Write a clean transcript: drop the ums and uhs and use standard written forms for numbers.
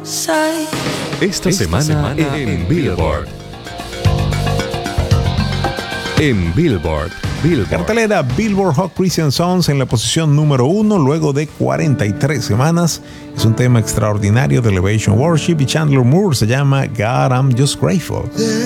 Esta semana en Billboard. En Billboard. Cartelera Billboard Hot Christian Songs en la posición número 1 luego de 43 semanas. Es un tema extraordinario de Elevation Worship y Chandler Moore, se llama God I'm Just Grateful.